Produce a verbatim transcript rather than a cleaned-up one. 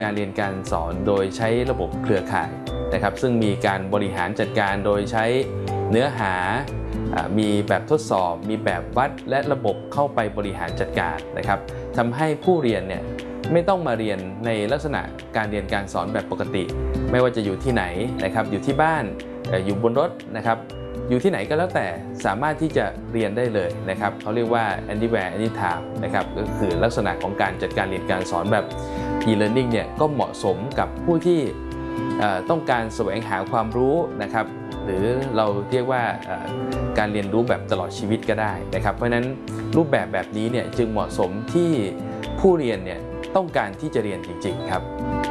การเรียนการสอนโดยใช้ระบบเครือข่ายนะครับซึ่งมีการบริหารจัดการโดยใช้เนื้อหามีแบบทดสอบมีแบบวัดและระบบเข้าไปบริหารจัดการนะครับทำให้ผู้เรียนเนี่ยไม่ต้องมาเรียนในลักษณะการเรียนการสอนแบบปกติไม่ว่าจะอยู่ที่ไหนนะครับอยู่ที่บ้านอยู่บนรถนะครับอยู่ที่ไหนก็แล้วแต่สามารถที่จะเรียนได้เลยนะครับเขาเรียกว่า anywhere anytime นะครับก็คือลักษณะของการจัดการเรียนการสอนแบบ e-learning เนี่ยก็เหมาะสมกับผู้ที่ต้องการแสวงหาความรู้นะครับหรือเราเรียกว่าการเรียนรู้แบบตลอดชีวิตก็ได้นะครับเพราะฉะนั้นรูปแบบแบบนี้เนี่ยจึงเหมาะสมที่ผู้เรียนเนี่ยต้องการที่จะเรียนจริงๆครับ